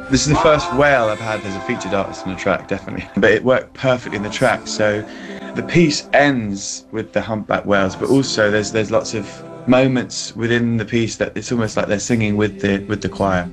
This is the first whale I've had as a featured artist on a track, definitely. But it worked perfectly in the track. So the piece ends with the humpback whales, but also there's lots of moments within the piece that it's almost like they're singing with the choir.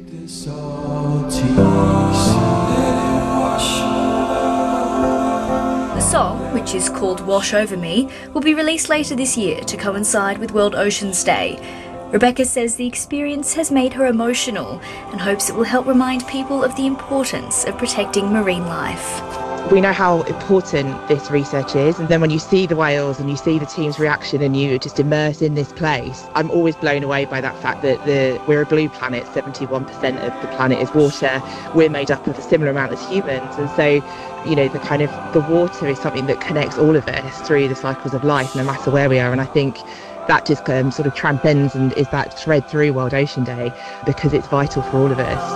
The song, which is called Wash Over Me, will be released later this year to coincide with World Oceans Day. Rebecca says the experience has made her emotional and hopes it will help remind people of the importance of protecting marine life. We know how important this research is, and then when you see the whales and you see the team's reaction and you just immerse in this place, I'm always blown away by that fact that we're a blue planet, 71% of the planet is water, we're made up of a similar amount as humans, and so, you know, the water is something that connects all of us through the cycles of life, no matter where we are, and I think that just sort of transcends and is that thread through World Ocean Day because it's vital for all of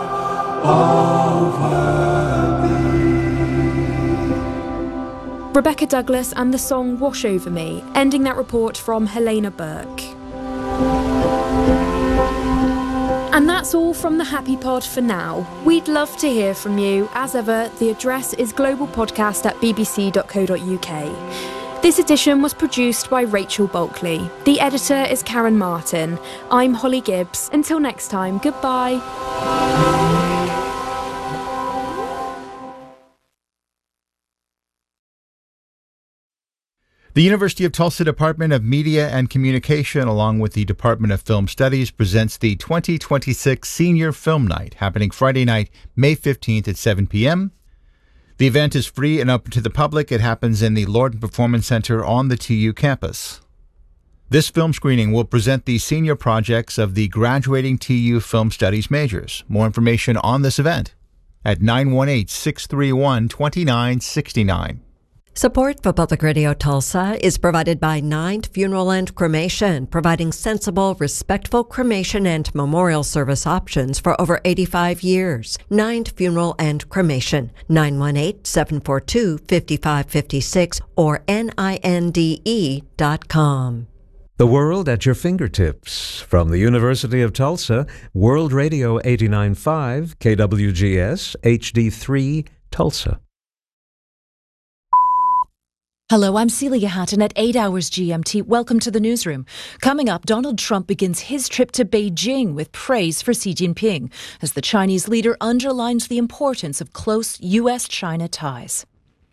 us. Rebecca Douglas and the song Wash Over Me, ending that report from Helena Burke. And that's all from the Happy Pod for now. We'd love to hear from you. As ever, the address is globalpodcast@bbc.co.uk. This edition was produced by Rachel Bulkley. The editor is Karen Martin. I'm Holly Gibbs. Until next time, goodbye. The University of Tulsa Department of Media and Communication, along with the Department of Film Studies, presents the 2026 Senior Film Night, happening Friday night, May 15th at 7 p.m. The event is free and open to the public. It happens in the Lorton Performance Center on the TU campus. This film screening will present the senior projects of the graduating TU Film Studies majors. More information on this event at 918-631-2969. Support for Public Radio Tulsa is provided by Ninth Funeral and Cremation, providing sensible, respectful cremation and memorial service options for over 85 years. Ninth Funeral and Cremation, 918-742-5556 or NINDE.com. The world at your fingertips. From the University of Tulsa, World Radio 89.5, KWGS, HD3, Tulsa. Hello, I'm Celia Hatton at 8 hours GMT. Welcome to the newsroom. Coming up, Donald Trump begins his trip to Beijing with praise for Xi Jinping as the Chinese leader underlines the importance of close U.S.-China ties.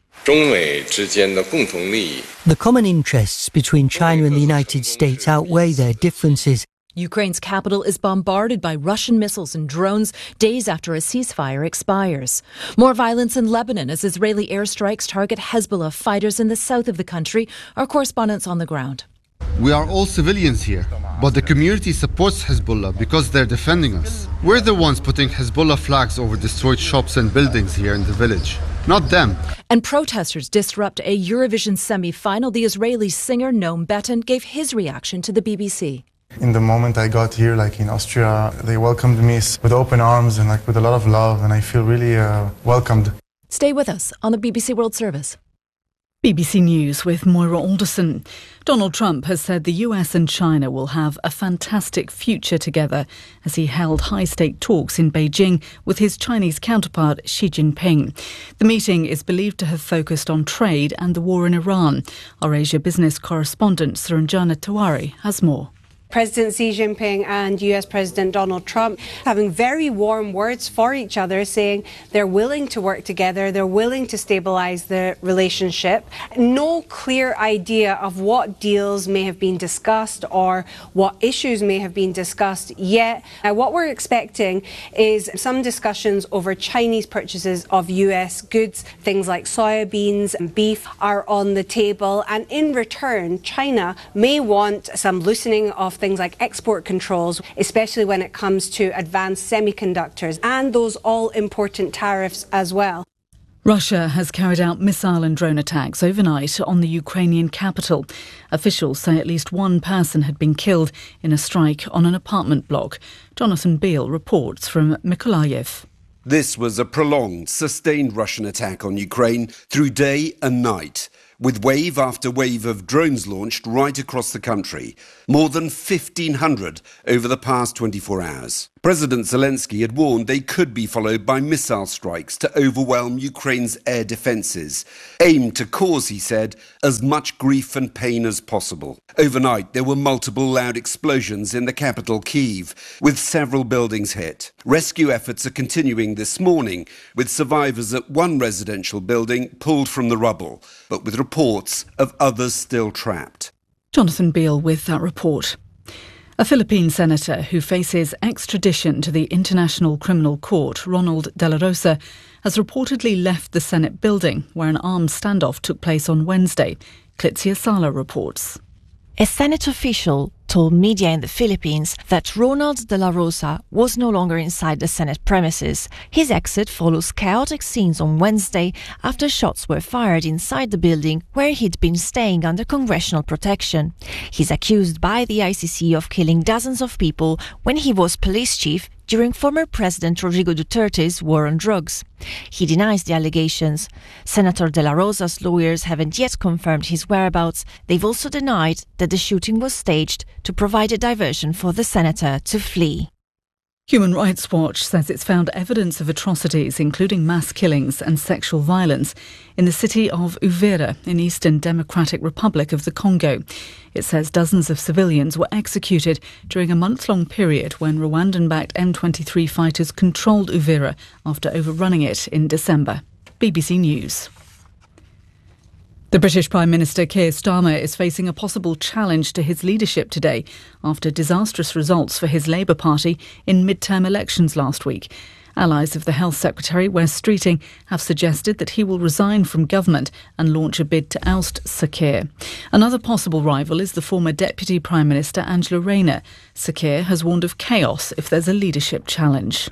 The common interests between China and the United States outweigh their differences. Ukraine's capital is bombarded by Russian missiles and drones days after a ceasefire expires. More violence in Lebanon as Israeli airstrikes target Hezbollah fighters in the south of the country. Our correspondents on the ground. We are all civilians here, but the community supports Hezbollah because they're defending us. We're the ones putting Hezbollah flags over destroyed shops and buildings here in the village, not them. And protesters disrupt a Eurovision semi-final. The Israeli singer Noam Beton gave his reaction to the BBC. In the moment I got here, like in Austria, they welcomed me with open arms and like with a lot of love, and I feel really welcomed. Stay with us on the BBC World Service. BBC News with Moira Alderson. Donald Trump has said the US and China will have a fantastic future together as he held high-stake talks in Beijing with his Chinese counterpart Xi Jinping. The meeting is believed to have focused on trade and the war in Iran. Our Asia business correspondent Suranjana Tiwari has more. President Xi Jinping and US President Donald Trump having very warm words for each other, saying they're willing to work together, they're willing to stabilise the relationship. No clear idea of what deals may have been discussed or what issues may have been discussed yet. Now, what we're expecting is some discussions over Chinese purchases of US goods. Things like soybeans and beef are on the table, and in return, China may want some loosening of things like export controls, especially when it comes to advanced semiconductors and those all-important tariffs as well. Russia has carried out missile and drone attacks overnight on the Ukrainian capital. Officials say at least one person had been killed in a strike on an apartment block. Jonathan Beale reports from Mykolaiv. This was a prolonged, sustained Russian attack on Ukraine through day and night, with wave after wave of drones launched right across the country, more than 1,500 over the past 24 hours. President Zelensky had warned they could be followed by missile strikes to overwhelm Ukraine's air defences, aimed to cause, he said, as much grief and pain as possible. Overnight, there were multiple loud explosions in the capital, Kyiv, with several buildings hit. Rescue efforts are continuing this morning, with survivors at one residential building pulled from the rubble, but with reports of others still trapped. Jonathan Beale with that report. A Philippine senator who faces extradition to the International Criminal Court, Ronald De La Rosa, has reportedly left the Senate building where an armed standoff took place on Wednesday. Clitzia Sala reports. A Senate official told media in the Philippines that Ronald De La Rosa was no longer inside the Senate premises. His exit follows chaotic scenes on Wednesday after shots were fired inside the building where he'd been staying under congressional protection. He's accused by the ICC of killing dozens of people when he was police chief during former President Rodrigo Duterte's war on drugs. He denies the allegations. Senator De La Rosa's lawyers haven't yet confirmed his whereabouts. They've also denied that the shooting was staged to provide a diversion for the senator to flee. Human Rights Watch says it's found evidence of atrocities, including mass killings and sexual violence, in the city of Uvira in Eastern Democratic Republic of the Congo. It says dozens of civilians were executed during a month-long period when Rwandan-backed M23 fighters controlled Uvira after overrunning it in December. BBC News. The British Prime Minister Keir Starmer is facing a possible challenge to his leadership today after disastrous results for his Labour Party in mid-term elections last week. Allies of the Health Secretary, Wes Streeting, have suggested that he will resign from government and launch a bid to oust Sir Keir. Another possible rival is the former Deputy Prime Minister Angela Rayner. Sir Keir has warned of chaos if there's a leadership challenge.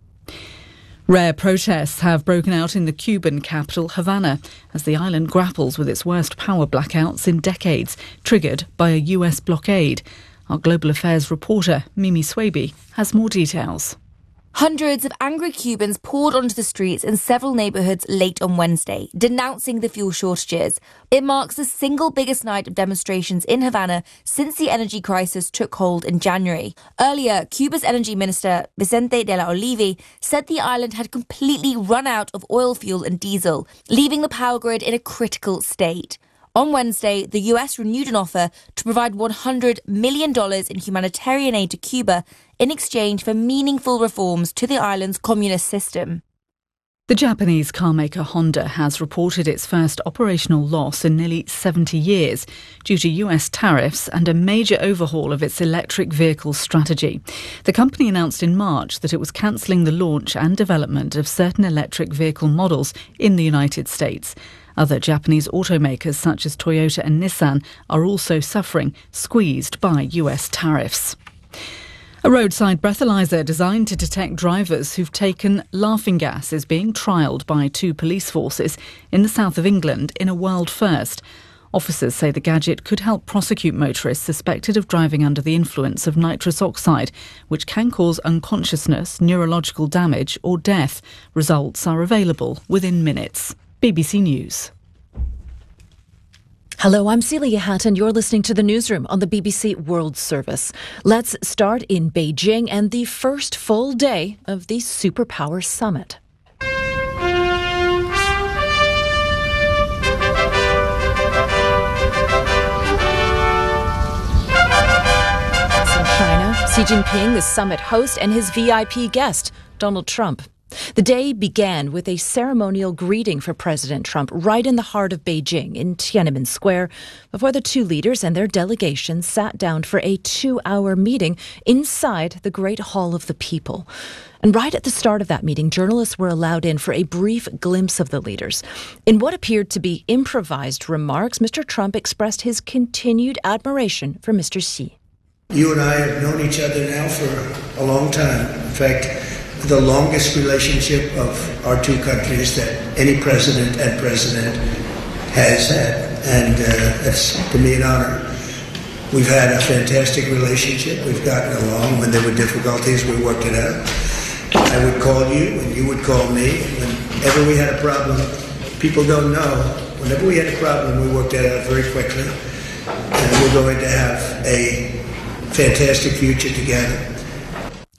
Rare protests have broken out in the Cuban capital, Havana, as the island grapples with its worst power blackouts in decades, triggered by a US blockade. Our Global Affairs reporter, Mimi Swaby, has more details. Hundreds of angry Cubans poured onto the streets in several neighbourhoods late on Wednesday, denouncing the fuel shortages. It marks the single biggest night of demonstrations in Havana since the energy crisis took hold in January. Earlier, Cuba's energy minister, Vicente de la Olive, said the island had completely run out of oil fuel and diesel, leaving the power grid in a critical state. On Wednesday, the US renewed an offer to provide $100 million in humanitarian aid to Cuba in exchange for meaningful reforms to the island's communist system. The Japanese carmaker Honda has reported its first operational loss in nearly 70 years due to US tariffs and a major overhaul of its electric vehicle strategy. The company announced in March that it was cancelling the launch and development of certain electric vehicle models in the United States. Other Japanese automakers such as Toyota and Nissan are also suffering, squeezed by US tariffs. A roadside breathalyzer designed to detect drivers who've taken laughing gas is being trialled by 2 police forces in the south of England in a world first. Officers say the gadget could help prosecute motorists suspected of driving under the influence of nitrous oxide, which can cause unconsciousness, neurological damage or death. Results are available within minutes. BBC News. Hello, I'm Celia Hatt and you're listening to The Newsroom on the BBC World Service. Let's start in Beijing and the first full day of the Superpower Summit. In China, Xi Jinping, the summit host, and his VIP guest, Donald Trump. The day began with a ceremonial greeting for President Trump right in the heart of Beijing in Tiananmen Square before the 2 leaders and their delegations sat down for a 2-hour meeting inside the Great Hall of the People. And right at the start of that meeting, journalists were allowed in for a brief glimpse of the leaders. In what appeared to be improvised remarks, Mr. Trump expressed his continued admiration for Mr. Xi. You and I have known each other now for a long time. In fact, the longest relationship of our 2 countries that any president has had. And it's, to me, an honor. We've had a fantastic relationship. We've gotten along. When there were difficulties, we worked it out. I would call you, and you would call me. Whenever we had a problem, people don't know. Whenever we had a problem, we worked it out very quickly. And we're going to have a fantastic future together.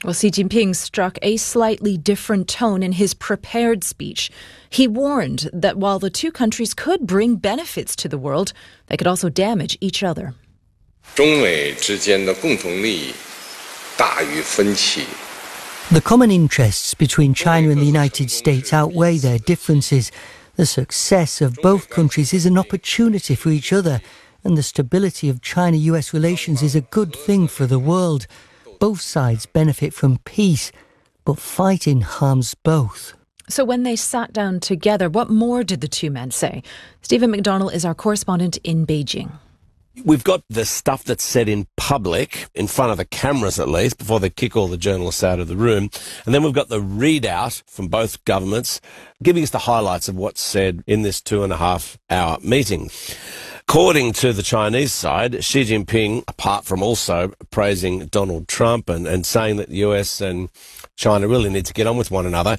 Well, Xi Jinping struck a slightly different tone in his prepared speech. He warned that while the two countries could bring benefits to the world, they could also damage each other. 中美之间的共同利益大于分歧。 The common interests between China and the United States outweigh their differences. The success of both countries is an opportunity for each other, and the stability of China-US relations is a good thing for the world. Both sides benefit from peace, but fighting harms both. So when they sat down together, what more did the two men say? Stephen McDonnell is our correspondent in Beijing. We've got the stuff that's said in public, in front of the cameras at least, before they kick all the journalists out of the room. And then we've got the readout from both governments, giving us the highlights of what's said in this 2.5-hour meeting. According to the Chinese side, Xi Jinping, apart from also praising Donald Trump and saying that the US and China really need to get on with one another.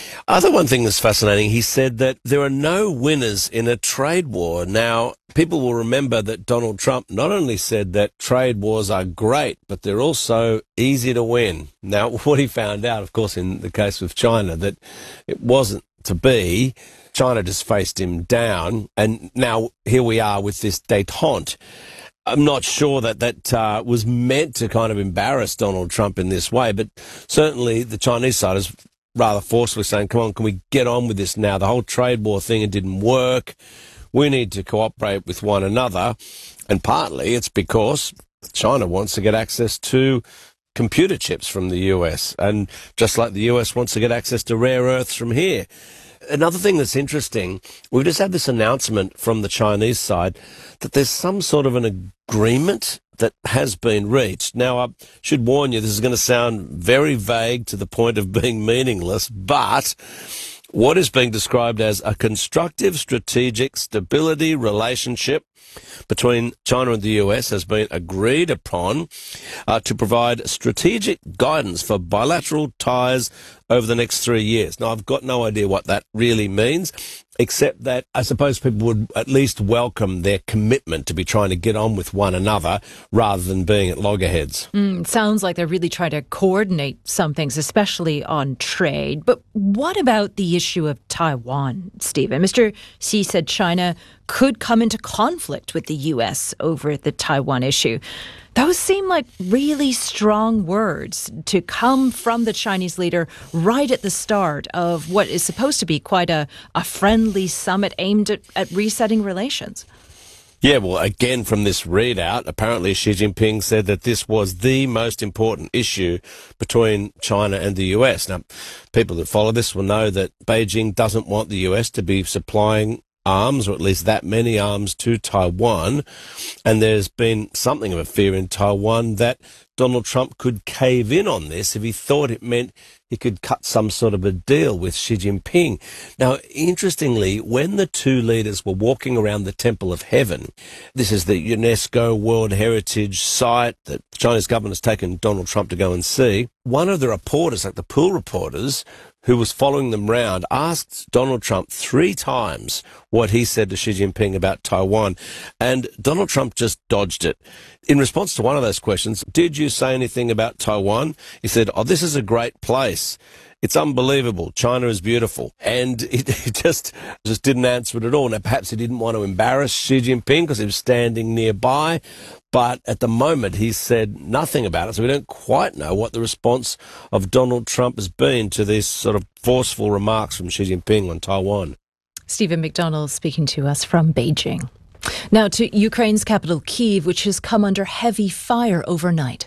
One thing that's fascinating, he said that there are no winners in a trade war. Now, people will remember that Donald Trump not only said that trade wars are great, but they're also easy to win. Now, what he found out, of course, in the case with China, that it wasn't to be. China just faced him down, and now here we are with this détente. I'm not sure that was meant to kind of embarrass Donald Trump in this way, but certainly the Chinese side is rather forcefully saying, come on, can we get on with this now? The whole trade war thing, it didn't work. We need to cooperate with one another. And partly it's because China wants to get access to computer chips from the US, and just like the US wants to get access to rare earths from here. Another thing that's interesting, we've just had this announcement from the Chinese side that there's some sort of an agreement that has been reached. Now, I should warn you, this is going to sound very vague to the point of being meaningless, but what is being described as a constructive strategic stability relationship between China and the US has been agreed upon to provide strategic guidance for bilateral ties over the next 3 years. Now, I've got no idea what that really means, except that I suppose people would at least welcome their commitment to be trying to get on with one another rather than being at loggerheads. Sounds like they're really trying to coordinate some things, especially on trade. But what about the issue of Taiwan, Stephen? Mr. Xi said China could come into conflict with the US over the Taiwan issue. Those seem like really strong words to come from the Chinese leader right at the start of what is supposed to be quite a friendly summit aimed at resetting relations. Yeah, well, again, from this readout, apparently Xi Jinping said that this was the most important issue between China and the US. Now, people that follow this will know that Beijing doesn't want the US to be supplying arms, or at least that many arms, to Taiwan. And there's been something of a fear in Taiwan that Donald Trump could cave in on this if he thought it meant he could cut some sort of a deal with Xi Jinping. Now, interestingly, when the two leaders were walking around the Temple of Heaven, this is the UNESCO World Heritage site that the Chinese government has taken Donald Trump to go and see, one of the reporters, like the pool reporters, who was following them round, asked Donald Trump 3 times what he said to Xi Jinping about Taiwan, and Donald Trump just dodged it. In response to one of those questions, did you say anything about Taiwan? He said, oh, this is a great place. It's unbelievable. China is beautiful. And he just didn't answer it at all. Now, perhaps he didn't want to embarrass Xi Jinping because he was standing nearby. But at the moment, he said nothing about it. So we don't quite know what the response of Donald Trump has been to these sort of forceful remarks from Xi Jinping on Taiwan. Stephen McDonnell speaking to us from Beijing. Now to Ukraine's capital, Kyiv, which has come under heavy fire overnight.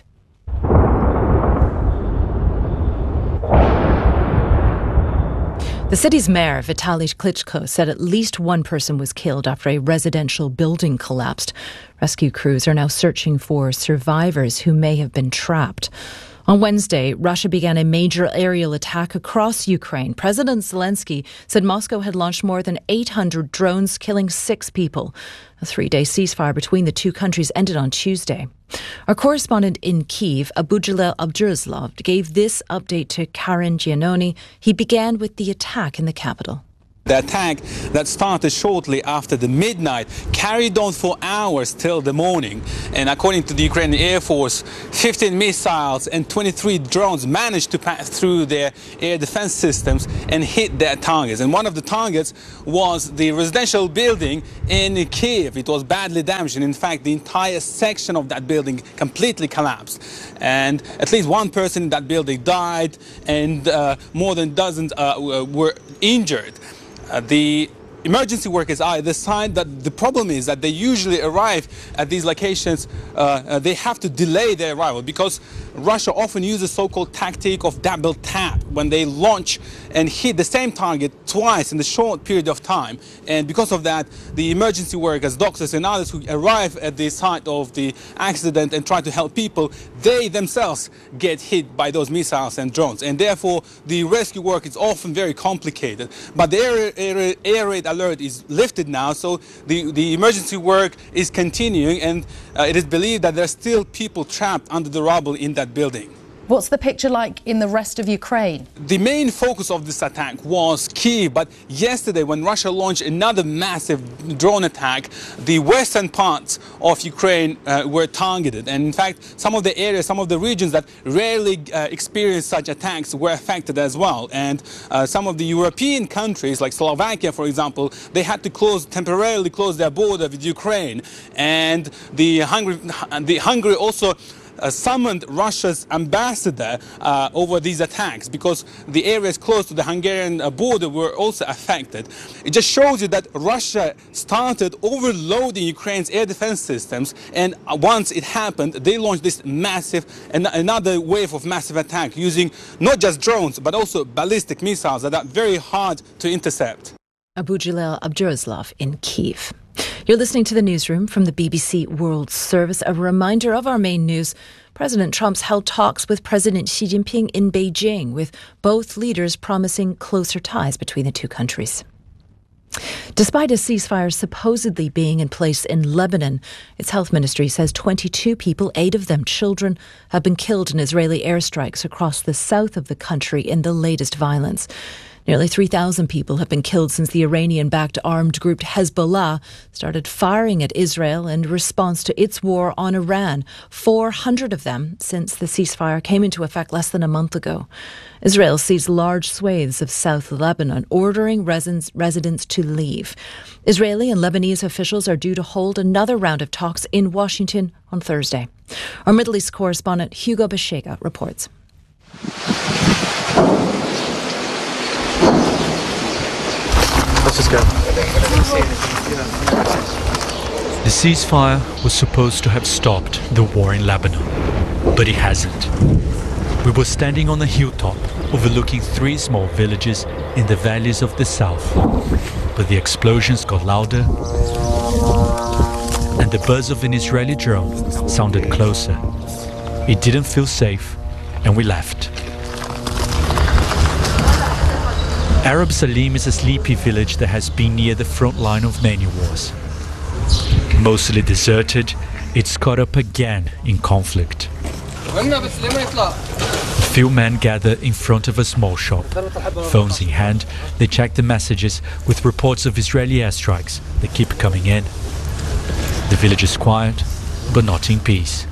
The city's mayor, Vitaly Klitschko, said at least one person was killed after a residential building collapsed. Rescue crews are now searching for survivors who may have been trapped. On Wednesday, Russia began a major aerial attack across Ukraine. President Zelensky said Moscow had launched more than 800 drones, killing 6 people. A 3-day ceasefire between the two countries ended on Tuesday. Our correspondent in Kyiv, Abujilel Abdurslov, gave this update to Karen Giannoni. He began with the attack in the capital. The attack that started shortly after the midnight carried on for hours till the morning. And according to the Ukrainian Air Force, 15 missiles and 23 drones managed to pass through their air defense systems and hit their targets. And one of the targets was the residential building in Kyiv. It was badly damaged. And in fact, the entire section of that building completely collapsed. And at least one person in that building died, and more than dozens were injured. The emergency workers are at the side that the problem is that they usually arrive at these locations, they have to delay their arrival because Russia often uses so-called tactic of double tap when they launch and hit the same target twice in a short period of time. And because of that, the emergency workers, doctors and others who arrive at the site of the accident and try to help people, they themselves get hit by those missiles and drones. And therefore, the rescue work is often very complicated. But the air raid alert is lifted now, so the emergency work is continuing, and it is believed that there are still people trapped under the rubble in that building. What's the picture like in the rest of Ukraine? The main focus of this attack was Kyiv, but yesterday when Russia launched another massive drone attack, the western parts of Ukraine were targeted. And in fact, some of the areas, some of the regions that rarely experience such attacks were affected as well. And some of the European countries, like Slovakia, for example, they had to temporarily close their border with Ukraine. And Hungary also summoned Russia's ambassador over these attacks because the areas close to the Hungarian border were also affected. It just shows you that Russia started overloading Ukraine's air defense systems, and once it happened, they launched this massive, another wave of massive attack using not just drones but also ballistic missiles that are very hard to intercept. Aboujalil Abduraslov in Kyiv. You're listening to the newsroom from the BBC World Service. A reminder of our main news. President Trump's held talks with President Xi Jinping in Beijing, with both leaders promising closer ties between the two countries. Despite a ceasefire supposedly being in place in Lebanon, its health ministry says 22 people, 8 of them children, have been killed in Israeli airstrikes across the south of the country in the latest violence. Nearly 3,000 people have been killed since the Iranian-backed armed group Hezbollah started firing at Israel in response to its war on Iran, 400 of them since the ceasefire came into effect less than a month ago. Israel seized large swathes of South Lebanon, ordering residents to leave. Israeli and Lebanese officials are due to hold another round of talks in Washington on Thursday. Our Middle East correspondent Hugo Bashega reports. Let's just go. The ceasefire was supposed to have stopped the war in Lebanon, but it hasn't. We were standing on a hilltop overlooking 3 small villages in the valleys of the south, but the explosions got louder and the buzz of an Israeli drone sounded closer. It didn't feel safe and we left. Arab Salim is a sleepy village that has been near the front line of many wars. Mostly deserted, it's caught up again in conflict. A few men gather in front of a small shop. Phones in hand, they check the messages with reports of Israeli airstrikes that keep coming in. The village is quiet, but not in peace.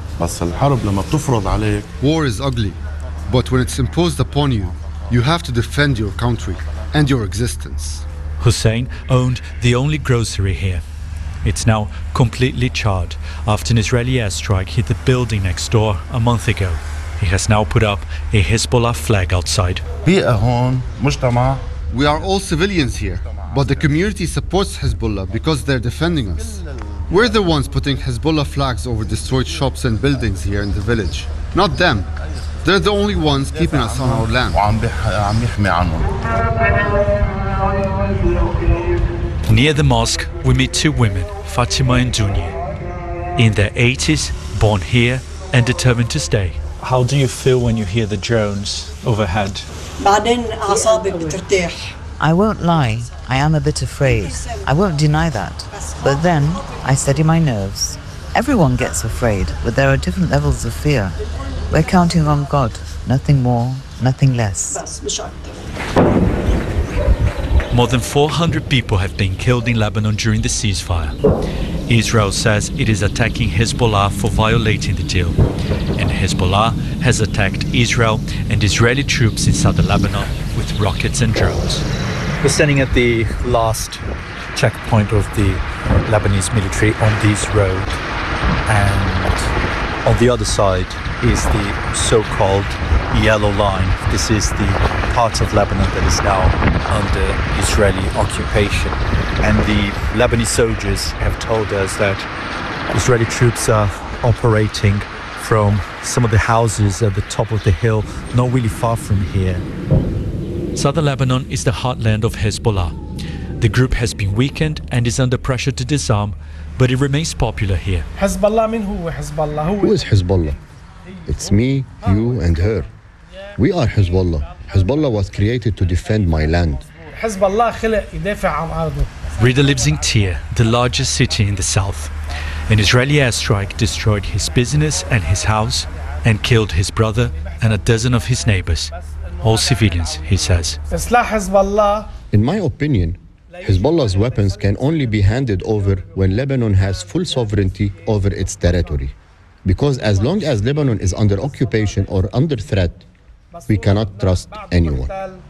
War is ugly, but when it's imposed upon you, you have to defend your country and your existence. Hussein owned the only grocery here. It's now completely charred after an Israeli airstrike hit the building next door a month ago. He has now put up a Hezbollah flag outside. We are all civilians here, but the community supports Hezbollah because they're defending us. We're the ones putting Hezbollah flags over destroyed shops and buildings here in the village, not them. They're the only ones keeping us on our land. Near the mosque, we meet 2 women, Fatima and Dunya. In their 80s, born here and determined to stay. How do you feel when you hear the drones overhead? I won't lie, I am a bit afraid. I won't deny that. But then, I steady my nerves. Everyone gets afraid, but there are different levels of fear. We're counting on God, nothing more, nothing less. More than 400 people have been killed in Lebanon during the ceasefire. Israel says it is attacking Hezbollah for violating the deal. And Hezbollah has attacked Israel and Israeli troops in southern Lebanon with rockets and drones. We're standing at the last checkpoint of the Lebanese military on this road. And on the other side is the so-called yellow line. This is the part of Lebanon that is now under Israeli occupation. And the Lebanese soldiers have told us that Israeli troops are operating from some of the houses at the top of the hill, not really far from here. Southern Lebanon is the heartland of Hezbollah. The group has been weakened and is under pressure to disarm, but it remains popular here. Who is Hezbollah? It's me, you and her. We are Hezbollah. Hezbollah was created to defend my land. Rida lives in Tyre, the largest city in the south. An Israeli airstrike destroyed his business and his house and killed his brother and a dozen of his neighbors. All civilians, he says. In my opinion, Hezbollah's weapons can only be handed over when Lebanon has full sovereignty over its territory. Because as long as Lebanon is under occupation or under threat, we cannot trust anyone.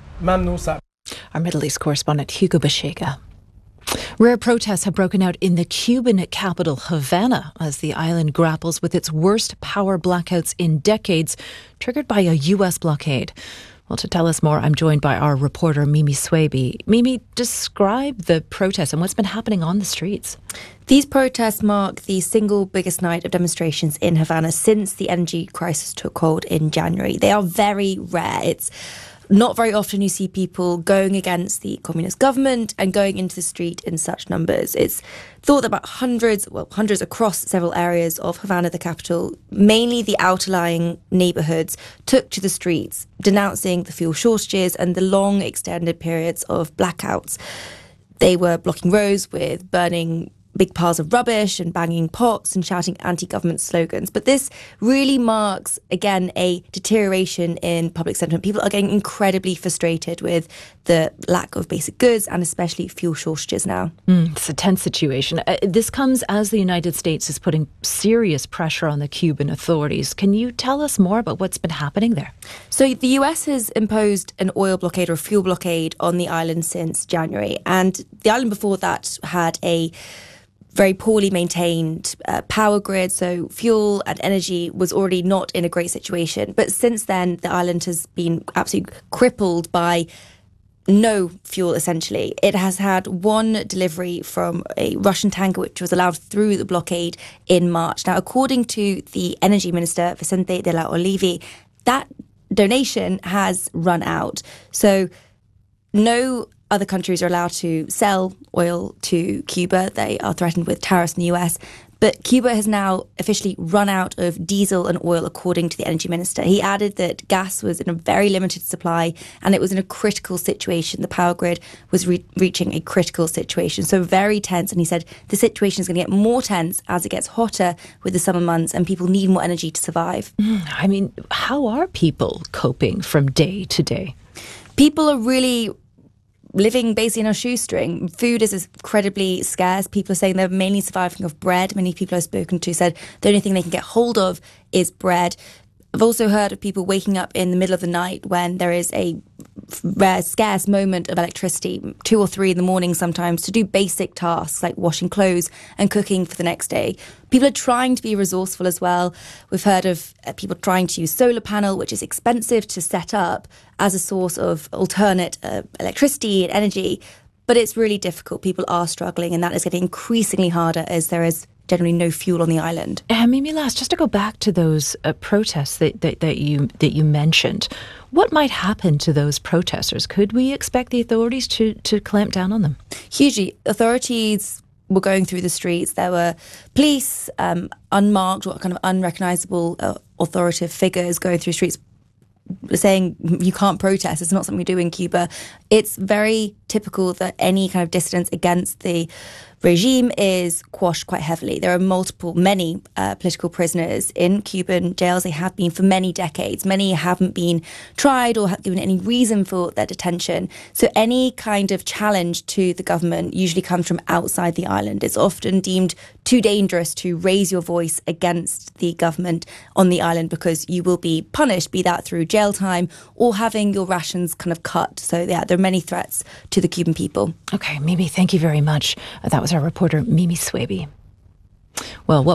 Our Middle East correspondent Hugo Bashega. Rare protests have broken out in the Cuban capital, Havana, as the island grapples with its worst power blackouts in decades, triggered by a U.S. blockade. Well, to tell us more, I'm joined by our reporter, Mimi Swaby. Mimi, describe the protests and what's been happening on the streets. These protests mark the single biggest night of demonstrations in Havana since the energy crisis took hold in January. They are very rare. It's not very often you see people going against the communist government and going into the street in such numbers. It's thought that about hundreds across several areas of Havana, the capital, mainly the outer-lying neighbourhoods, took to the streets, denouncing the fuel shortages and the long extended periods of blackouts. They were blocking roads with burning big piles of rubbish and banging pots and shouting anti-government slogans. But this really marks, again, a deterioration in public sentiment. People are getting incredibly frustrated with the lack of basic goods and especially fuel shortages now. It's a tense situation. This comes as the United States is putting serious pressure on the Cuban authorities. Can you tell us more about what's been happening there? So the US has imposed an oil blockade or a fuel blockade on the island since January. And the island before that had a very poorly maintained power grid, so fuel and energy was already not in a great situation. But since then, the island has been absolutely crippled by no fuel, essentially. It has had one delivery from a Russian tanker, which was allowed through the blockade in March. Now, according to the energy minister, Vicente de la Olive, that donation has run out. So no other countries are allowed to sell oil to Cuba. They are threatened with tariffs in the US. But Cuba has now officially run out of diesel and oil, according to the energy minister. He added that gas was in a very limited supply and it was in a critical situation. The power grid was reaching a critical situation. So very tense. And he said the situation is going to get more tense as it gets hotter with the summer months and people need more energy to survive. I mean, how are people coping from day to day? People are really living basically on a shoestring. Food is incredibly scarce. People are saying they're mainly surviving off bread. Many people I've spoken to said the only thing they can get hold of is bread. I've also heard of people waking up in the middle of the night when there is a rare, scarce moment of electricity, 2 or 3 in the morning sometimes, to do basic tasks like washing clothes and cooking for the next day. People are trying to be resourceful as well. We've heard of people trying to use solar panel, which is expensive to set up as a source of alternate electricity and energy. But it's really difficult. People are struggling, and that is getting increasingly harder as there is generally no fuel on the island. Mimi, just to go back to those protests that you mentioned, what might happen to those protesters? Could we expect the authorities to clamp down on them? Hugely. Authorities were going through the streets. There were police, unmarked or kind of unrecognisable authoritative figures going through streets saying you can't protest. It's not something we do in Cuba. It's very typical that any kind of dissidents against the regime is quashed quite heavily. There are many political prisoners in Cuban jails. They have been for many decades. Many haven't been tried or given any reason for their detention. So any kind of challenge to the government usually comes from outside the island. It's often deemed too dangerous to raise your voice against the government on the island because you will be punished, be that through jail time or having your rations kind of cut. So yeah, there are many threats to the Cuban people. Okay, Mimi, thank you very much. That was our reporter, Mimi Swaby. Well, what